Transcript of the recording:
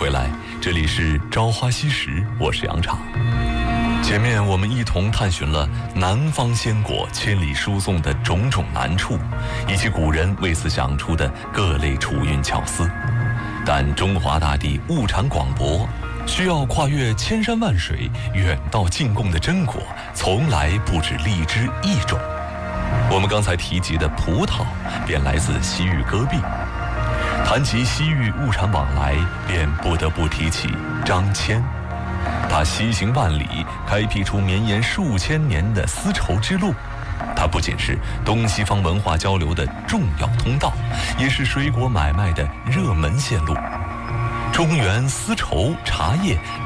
回来，这里是朝花夕拾，我是杨昶。前面我们一同探寻了南方鲜果千里输送的种种难处，以及古人为此想出的各类储运巧思。但中华大地物产广博，需要跨越千山万水远道进贡的珍果，从来不止荔枝一种。我们刚才提及的葡萄，便来自西域戈壁。谈及西域物产往来，便不得不提起张骞。他西行万里，开辟出绵延数千年的丝绸之路。它不仅是东西方文化交流的重要通道，也是水果买卖的热门线路。中原丝绸、茶叶